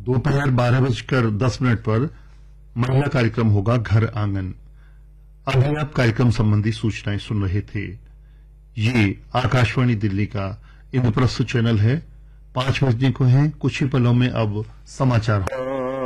दोपहर 12:10 पर महिला कार्यक्रम होगा घर आंगन। अभी आप कार्यक्रम संबंधी सूचनाएं सुन रहे थे। ये आकाशवाणी दिल्ली का इंद्रप्रस्थ चैनल है। 5 बजने को हैं, कुछ ही पलों में अब समाचार।